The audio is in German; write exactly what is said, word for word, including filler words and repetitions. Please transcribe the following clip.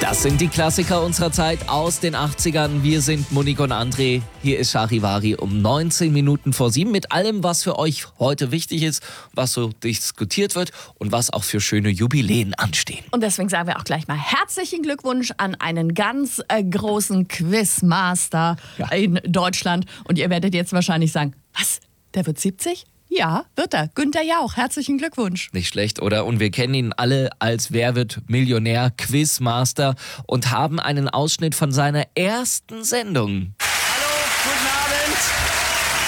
Das sind die Klassiker unserer Zeit aus den achtzigern. Wir sind Monique und André. Hier ist Charivari um neunzehn Minuten vor sieben mit allem, was für euch heute wichtig ist, was so diskutiert wird und was auch für schöne Jubiläen anstehen. Und deswegen sagen wir auch gleich mal herzlichen Glückwunsch an einen ganz äh, großen Quizmaster Ja. in Deutschland. Und ihr werdet jetzt wahrscheinlich sagen, was, der wird siebzig? Ja, wird er. Günther Jauch, herzlichen Glückwunsch. Nicht schlecht, oder? Und wir kennen ihn alle als Wer wird Millionär Quizmaster und haben einen Ausschnitt von seiner ersten Sendung.